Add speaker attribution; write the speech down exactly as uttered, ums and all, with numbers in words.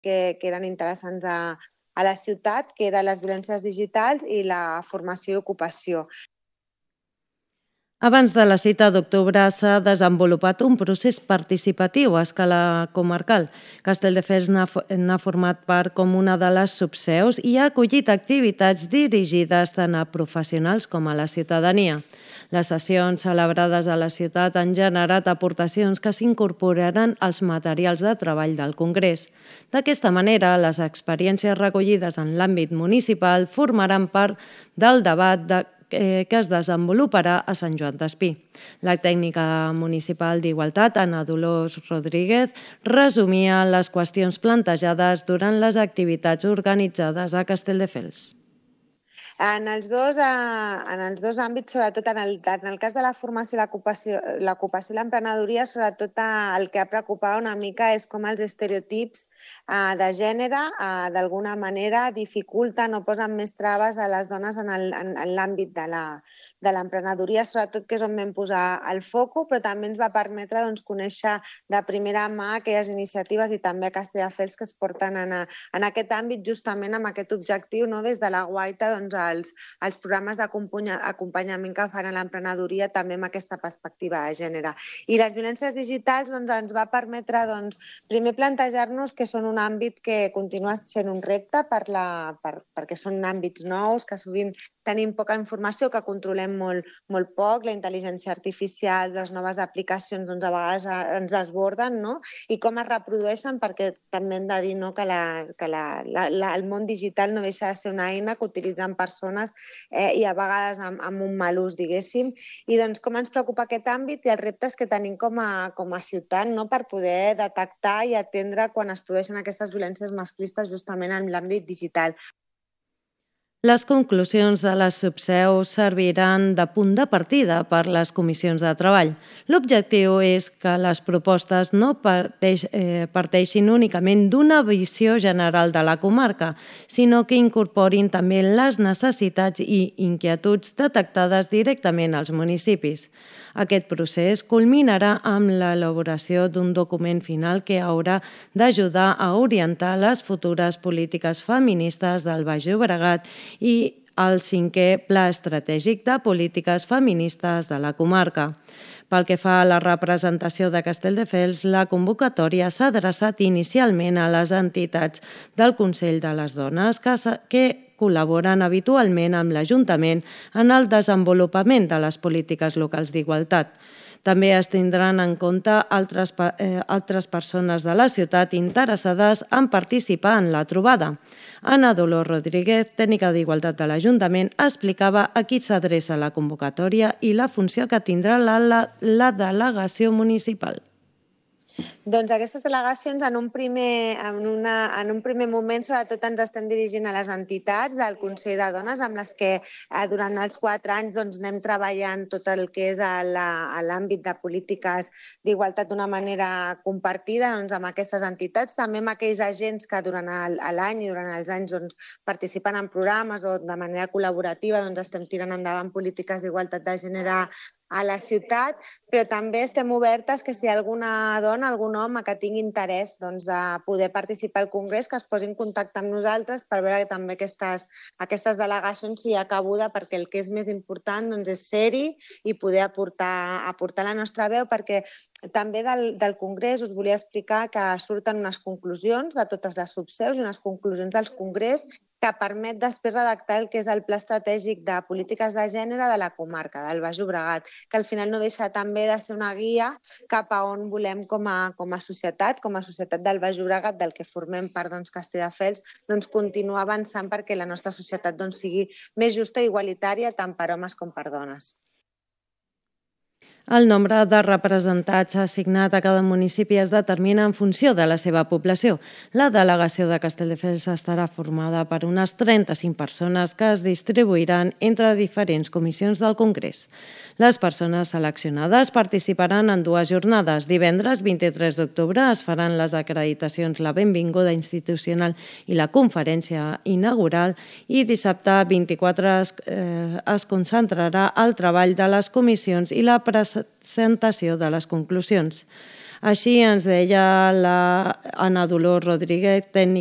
Speaker 1: que, que eren interessants a, a la ciutat, que eren les violències digitals i la formació i ocupació.
Speaker 2: Abans de la cita d'octubre s'ha desenvolupat un procés participatiu a escala comarcal. Castelldefels n'ha format part com una de les subseus i ha acollit activitats dirigides tant a professionals com a la ciutadania. Les sessions celebrades a la ciutat han generat aportacions que s'incorporaran als materials de treball del Congrés. D'aquesta manera, les experiències recollides en l'àmbit municipal formaran part del debat de que es desenvoluparà a Sant Joan d'Espí. La tècnica municipal d'Igualtat, Anna Dolors Rodríguez, resumia les qüestions plantejades durant les activitats organitzades a Castelldefels.
Speaker 1: En els dos, en els dos àmbits, sobretot en el, en el cas de la formació i l'ocupació i l'emprenedoria, sobretot el que ha preocupat una mica és com els estereotips de gènere d'alguna manera dificulten o posen més traves a les dones en l'àmbit de la de l'emprenedoria, sobretot que és on vam posar el foco, però també ens va permetre doncs, conèixer de primera mà aquelles iniciatives i també a Castelldefels que es porten en, a, en aquest àmbit justament amb aquest objectiu, no? Des de la Guaita, doncs, els, els programes d'acompanyament que fan a l'emprenedoria també amb aquesta perspectiva de gènere. I les violències digitals doncs, ens va permetre doncs, primer plantejar-nos que són un àmbit que continua sent un repte per la, per, perquè són àmbits nous, que sovint tenim poca informació, que controlem molt, molt poc, la intel·ligència artificial, les noves aplicacions doncs, a vegades ens desborden, no? I com es reprodueixen, perquè també hem de dir no, que, la, que la, la, la, el món digital no deixa de ser una eina que utilitzen persones eh, i a vegades amb, amb un mal ús, diguéssim. I doncs com ens preocupa aquest àmbit i els reptes que tenim com a, com a ciutat no? Per poder detectar i atendre quan es produeixen aquestes violències masclistes justament en l'àmbit digital.
Speaker 2: Les conclusions de les subseus serviran de punt de partida per les comissions de treball. L'objectiu és que les propostes no parteix, eh, parteixin únicament d'una visió general de la comarca, sinó que incorporin també les necessitats i inquietuds detectades directament als municipis. Aquest procés culminarà amb l'elaboració d'un document final que haurà d'ajudar a orientar les futures polítiques feministes del Baix Llobregat i el cinquè Pla Estratègic de Polítiques Feministes de la comarca. Pel que fa a la representació de Castelldefels, la convocatòria s'ha adreçat inicialment a les entitats del Consell de les Dones que, que col·laboren habitualment amb l'Ajuntament en el desenvolupament de les polítiques locals d'igualtat. També es tindran en compte altres, eh, altres persones de la ciutat interessades en participar en la trobada. Anna Dolors Rodríguez, tècnica d'Igualtat de l'Ajuntament, explicava a qui s'adreça la convocatòria i la funció que tindrà la, la, la delegació municipal.
Speaker 1: Doncs aquestes delegacions en un primer, en una, en un primer moment sobretot ens estem dirigint a les entitats del Consell de Dones amb les que eh, durant els quatre anys doncs, anem treballant tot el que és a l'àmbit de polítiques d'igualtat d'una manera compartida doncs, amb aquestes entitats, també amb aquells agents que durant l'any i durant els anys doncs, participen en programes o de manera col·laborativa doncs, estem tirant endavant polítiques d'igualtat de gènere a la ciutat, però també estem obertes que si hi ha alguna dona, algun home que tingui interès doncs, de poder participar al Congrés, que es posi en contacte amb nosaltres per veure que també aquestes, aquestes delegacions hi ha cabuda, perquè el que és més important doncs, és ser-hi i poder aportar, aportar la nostra veu, perquè també del, del Congrés us volia explicar que surten unes conclusions de totes les subseus i unes conclusions del Congrés que permet després redactar el que és el Pla Estratègic de Polítiques de Gènere de la comarca, del Baix Llobregat, que al final no deixa també de ser una guia cap a on volem com a, com a societat, com a societat del Baix Llobregat, del que formem part doncs, Castelldefels, doncs, continuar avançant perquè la nostra societat doncs, sigui més justa i igualitària tant per homes com per dones.
Speaker 2: El nombre de representats assignat a cada municipi es determina en funció de la seva població. La delegació de Castelldefels estarà formada per unes trenta-cinc persones que es distribuiran entre diferents comissions del Congrés. Les persones seleccionades participaran en dues jornades. Divendres vint-i-tres d'octubre es faran les acreditacions, la benvinguda institucional i la conferència inaugural i dissabte vint-i-quatre es, eh, es concentrarà el treball de les comissions i la presentació presentació de les conclusions. Així ens deia la Ana Dolors Rodríguez, tècnica